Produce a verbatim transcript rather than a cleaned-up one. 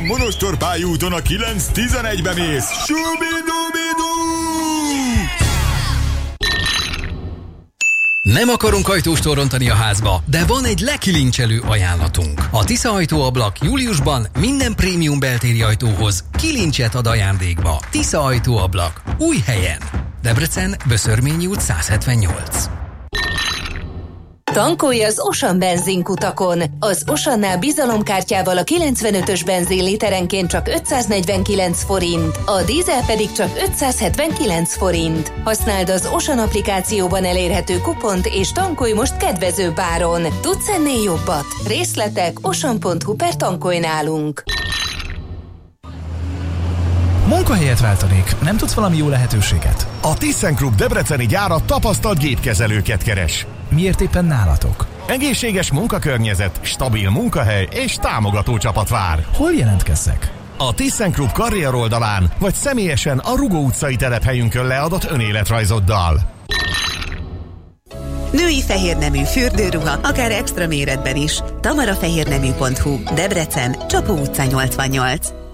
Monostor pályaúton a kilenc tizenegybe mész. Subidubidu! Nem akarunk ajtóstól rontani a házba, de van egy lekilincselő ajánlatunk. A Tisza Ajtóablak júliusban minden prémium beltéri ajtóhoz kilincset ad ajándékba. Tisza Ajtóablak. Új helyen. Debrecen, Böszörményi út száz hetvennyolc. Tankolj az Osan benzinkutakon! Az Osannál bizalomkártyával a kilencvenötös benzin literenként csak ötszáznegyvenkilenc forint, a dízel pedig csak ötszázhetvenkilenc forint. Használd az Osan applikációban elérhető kupont és tankolj most kedvezőbb áron. Tudsz ennél jobbat? Részletek osan pont hu per tankolj nálunk. Munkahelyet váltanék, nem tudsz valami jó lehetőséget? A ThyssenKrupp debreceni gyára tapasztalt gépkezelőket keres. Miért éppen nálatok? Egészséges munkakörnyezet, stabil munkahely és támogató csapat vár. Hol jelentkezzek? A ThyssenKrupp karrier oldalán, vagy személyesen a Rugó utcai telephelyünkön leadott önéletrajzoddal. Női fehérnemű fürdőruha, akár extra méretben is. tamarafehérnemű pont hu, Debrecen, Csapó utca nyolcvannyolc.